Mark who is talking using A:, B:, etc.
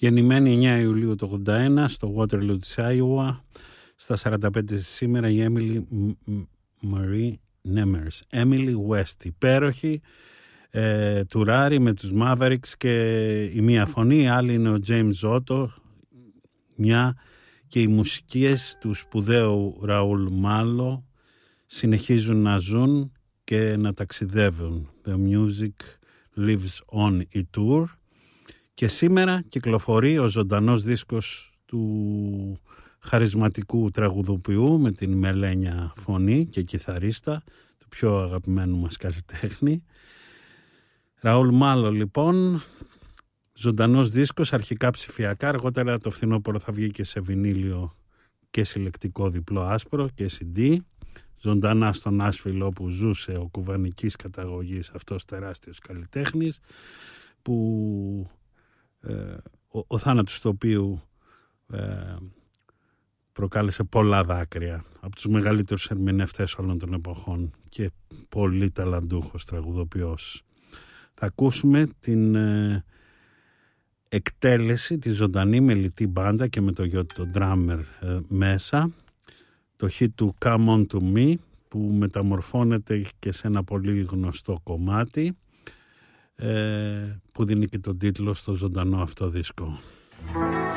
A: Γεννημένη 9 Ιουλίου του 1981 στο Waterloo της Άιουα. Στα 45 σήμερα η Emily Marie Nemers. Emily West, υπέροχη, τουράρι με τους Mavericks και η μία φωνή, η άλλη είναι ο James Otto, μια και οι μουσικές του σπουδαίου Ραούλ Μάλο συνεχίζουν να ζουν και να ταξιδεύουν. The music lives on, η tour. Και σήμερα κυκλοφορεί ο ζωντανός δίσκος του χαρισματικού τραγουδοποιού με την μελένια φωνή και κιθαρίστα, του πιο αγαπημένου μας καλλιτέχνη. Ραούλ Μάλο λοιπόν, ζωντανός δίσκος, αρχικά ψηφιακά, αργότερα το φθινόπωρο θα βγει και σε βινίλιο και συλλεκτικό διπλό άσπρο και CD. Ζωντανά στον Νάσβιλ όπου ζούσε ο κουβανικής καταγωγής αυτός τεράστιος καλλιτέχνης, που ο θάνατος του οποίου προκάλεσε πολλά δάκρυα, από τους μεγαλύτερους ερμηνευτές όλων των εποχών και πολύ ταλαντούχος τραγουδοποιός. Θα ακούσουμε την εκτέλεση, τη ζωντανή μελιτή μπάντα και με το drummer μέσα, το hit του Come On To Me, που μεταμορφώνεται και σε ένα πολύ γνωστό κομμάτι που δίνει και τον τίτλο στο ζωντανό αυτό δίσκο.